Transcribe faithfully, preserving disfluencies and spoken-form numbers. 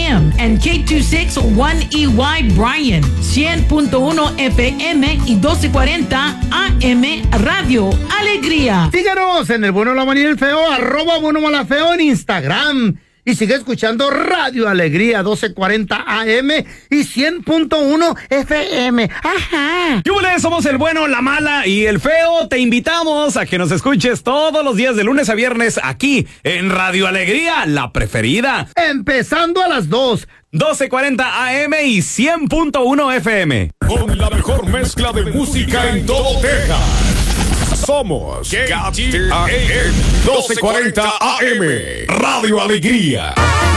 M and K veintiséis one E Y Bryan, cien punto uno F M y doce cuarenta A M Radio Alegría. Síganos en el Bueno, la Mala y el Feo, arroba Bueno, Mala, Feo en Instagram. Y sigue escuchando Radio Alegría, doce cuarenta A M y cien punto uno F M. ¡Ajá! ¡Yule! Somos el Bueno, la Mala y el Feo. Te invitamos a que nos escuches todos los días de lunes a viernes aquí en Radio Alegría, la preferida. Empezando a las dos. doce cuarenta A M y cien punto uno F M. Con la mejor mezcla de música en todo Texas. Somos K T A M doce cuarenta A M Radio Alegría.